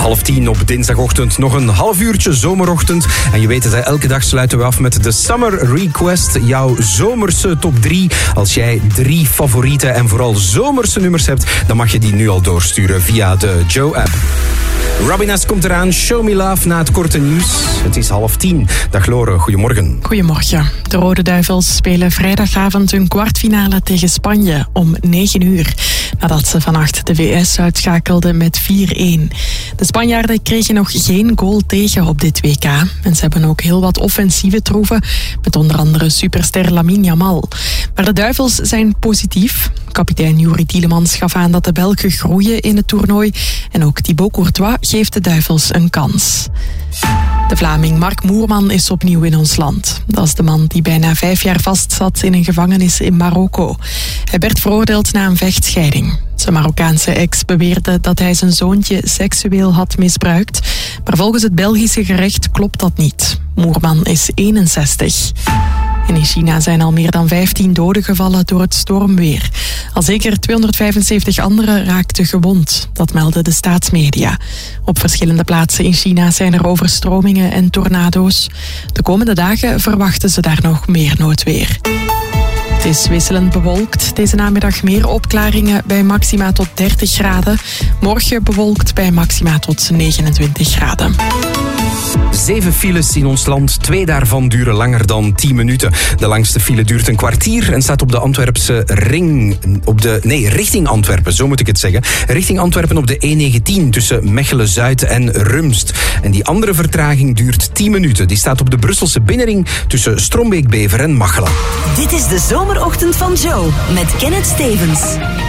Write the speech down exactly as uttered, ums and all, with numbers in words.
Half tien op dinsdagochtend, nog een half uurtje zomerochtend. En je weet het, elke dag sluiten we af met de Summer Request. Jouw zomerse top drie. Als jij drie favoriete en vooral zomerse nummers hebt, dan mag je die nu al doorsturen via de Joe-app. Robin S. komt eraan, Show Me Love na het korte nieuws. Het is half tien. Dag Lore, goedemorgen. Goedemorgen. De Rode Duivels spelen vrijdagavond hun kwartfinale tegen Spanje om negen uur. Nadat ze vannacht de V S uitschakelden met vier-een. De Spanjaarden kregen nog geen goal tegen op dit W K. En ze hebben ook heel wat offensieve troeven, met onder andere superster Lamine Yamal. Maar de Duivels zijn positief. Kapitein Youri Tielemans gaf aan dat de Belgen groeien in het toernooi. En ook Thibaut Courtois geeft de Duivels een kans. De Vlaming Mark Moerman is opnieuw in ons land. Dat is de man die bijna vijf jaar vastzat in een gevangenis in Marokko. Hij werd veroordeeld na een vechtscheiding. Zijn Marokkaanse ex beweerde dat hij zijn zoontje seksueel had misbruikt. Maar volgens het Belgische gerecht klopt dat niet. Moerman is eenenzestig. En in China zijn al meer dan vijftien doden gevallen door het stormweer. Al zeker tweehonderdvijfenzeventig anderen raakten gewond. Dat melden de staatsmedia. Op verschillende plaatsen in China zijn er overstromingen en tornado's. De komende dagen verwachten ze daar nog meer noodweer. Het is wisselend bewolkt. Deze namiddag meer opklaringen bij maxima tot dertig graden. Morgen bewolkt bij maxima tot negenentwintig graden. Zeven files in ons land, twee daarvan duren langer dan tien minuten. De langste file duurt een kwartier en staat op de Antwerpse ring, op de, nee, richting Antwerpen, zo moet ik het zeggen. Richting Antwerpen op de E negentien tussen Mechelen-Zuid en Rumst. En die andere vertraging duurt tien minuten. Die staat op de Brusselse binnenring tussen Strombeek-Bever en Machelen. Dit is de zomerochtend van Joe met Kenneth Stevens.